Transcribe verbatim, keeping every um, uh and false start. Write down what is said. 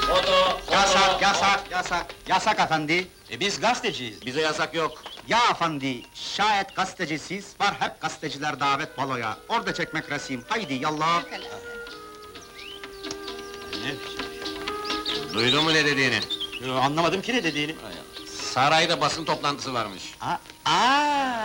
Foto, Yasak, yasak, yasak, yasak efendi! E biz gazeteciyiz. Bize yasak yok. Ya efendi, şayet gazetecisiz, var hep gazeteciler davet baloya. Orada çekmek resim, haydi yallah! Duydun mu ne dediğini? Yo, anlamadım ki ne dediğini. Sarayda basın toplantısı varmış. Aa, aa,